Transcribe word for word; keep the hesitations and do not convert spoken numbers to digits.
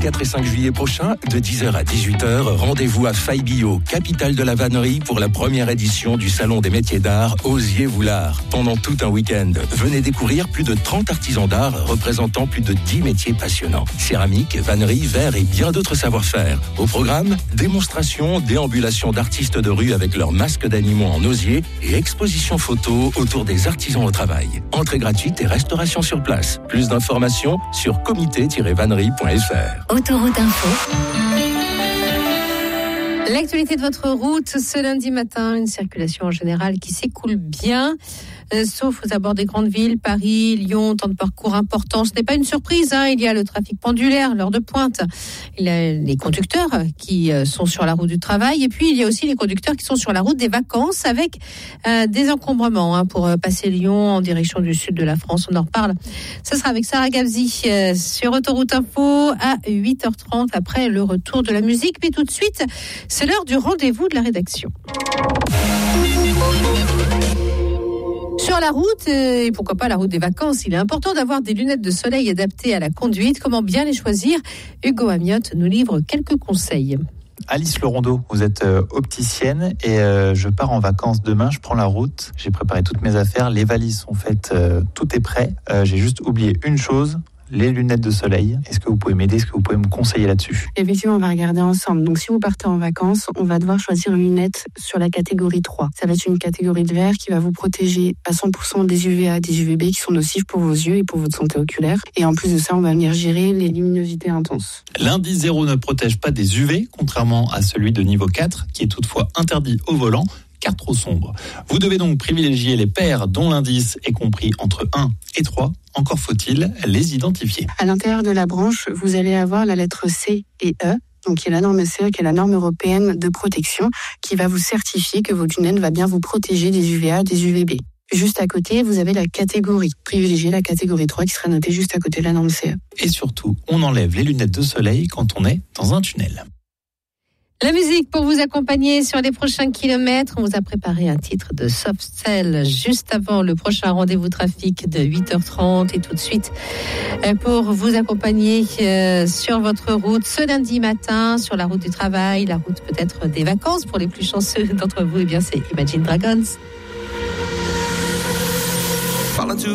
quatre et cinq juillet prochain, de dix heures à dix-huit heures, rendez-vous à Faille-Billot, capitale de la vannerie, pour la première édition du Salon des métiers d'art Osiez-vous-l'art. Pendant tout un week-end, venez découvrir plus de trente artisans d'art représentant plus de dix métiers passionnants. Céramique, vannerie, verre et bien d'autres savoir-faire. Au programme, démonstration, déambulation d'artistes de rue avec leurs masques d'animaux en osier et exposition photo autour des artisans au travail. Entrée gratuite et restauration sur place. Plus d'informations sur comité tiret vannerie point f r. Autoroute Info. L'actualité de votre route ce lundi matin, une circulation en général qui s'écoule bien, euh, sauf aux abords des grandes villes, Paris, Lyon, temps de parcours important. Ce n'est pas une surprise, hein, il y a le trafic pendulaire, l'heure de pointe, il y a les conducteurs qui euh, sont sur la route du travail, et puis il y a aussi les conducteurs qui sont sur la route des vacances avec euh, des encombrements hein, pour euh, passer Lyon en direction du sud de la France. On en reparle. Ce sera avec Sarah Gabzi euh, sur Autoroute Info à huit heures trente après le retour de la musique. Mais tout de suite, c'est l'heure du rendez-vous de la rédaction. Sur la route, et pourquoi pas la route des vacances, il est important d'avoir des lunettes de soleil adaptées à la conduite. Comment bien les choisir ? Hugo Amiotte nous livre quelques conseils. Alice Lerondeau, vous êtes euh, opticienne et euh, je pars en vacances demain, je prends la route, j'ai préparé toutes mes affaires, les valises sont faites, euh, tout est prêt. Euh, j'ai juste oublié une chose, les lunettes de soleil. Est-ce que vous pouvez m'aider ? Est-ce que vous pouvez me conseiller là-dessus ? Effectivement, on va regarder ensemble. Donc, si vous partez en vacances, on va devoir choisir une lunette sur la catégorie trois. Ça va être une catégorie de verre qui va vous protéger à cent pour cent des U V A, des U V B qui sont nocifs pour vos yeux et pour votre santé oculaire. Et en plus de ça, on va venir gérer les luminosités intenses. L'indice zéro ne protège pas des U V, contrairement à celui de niveau quatre, qui est toutefois interdit au volant, car trop sombre. Vous devez donc privilégier les paires dont l'indice est compris entre un et trois. Encore faut-il les identifier. À l'intérieur de la branche, vous allez avoir la lettre C et E. Donc, il y a la norme C E, qui est la norme européenne de protection, qui va vous certifier que votre lunette va bien vous protéger des U V A, des U V B. Juste à côté, vous avez la catégorie. Privilégiez la catégorie trois qui sera notée juste à côté de la norme C E. Et surtout, on enlève les lunettes de soleil quand on est dans un tunnel. La musique pour vous accompagner sur les prochains kilomètres. On vous a préparé un titre de Soft Cell juste avant le prochain rendez-vous trafic de huit heures trente. Et tout de suite, pour vous accompagner sur votre route ce lundi matin, sur la route du travail, la route peut-être des vacances pour les plus chanceux d'entre vous, eh bien c'est Imagine Dragons.